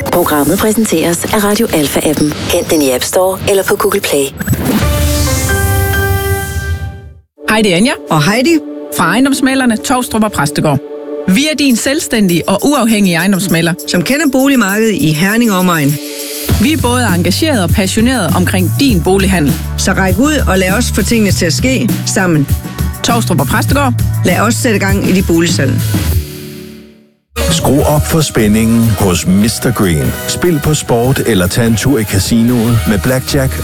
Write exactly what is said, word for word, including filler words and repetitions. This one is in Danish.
Programmet præsenteres af Radio Alpha-appen. Hent den i App Store eller på Google Play. Hej, det er Anja. Og Heidi. Fra ejendomsmæglerne Tovstrup og Præstegård. Vi er din selvstændige og uafhængige ejendomsmægler, som kender boligmarkedet i Herning og omegn. Vi er både engageret og passioneret omkring din bolighandel. Så ræk ud og lad os få tingene til at ske sammen. Tovstrup og Præstegård. Lad os sætte gang i de boligsalg. Skru op for spændingen hos mister Green. Spil på sport eller tag en tur i casinoet med blackjack